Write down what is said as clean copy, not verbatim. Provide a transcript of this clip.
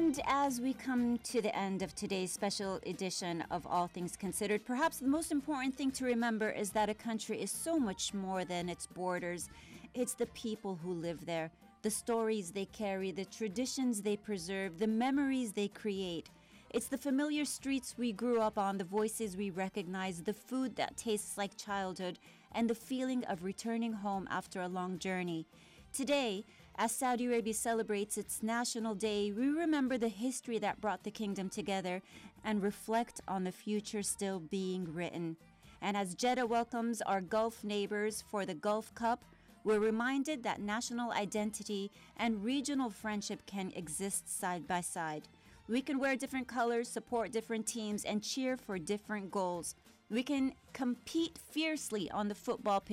And as we come to the end of today's special edition of All Things Considered, perhaps the most important thing to remember is that a country is so much more than its borders. It's the people who live there, the stories they carry, the traditions they preserve, the memories they create. It's the familiar streets we grew up on, the voices we recognize, the food that tastes like childhood, and the feeling of returning home after a long journey. Today, as Saudi Arabia celebrates its National Day, we remember the history that brought the kingdom together and reflect on the future still being written. And as Jeddah welcomes our Gulf neighbors for the Gulf Cup, we're reminded that national identity and regional friendship can exist side by side. We can wear different colors, support different teams, and cheer for different goals. We can compete fiercely on the football pitch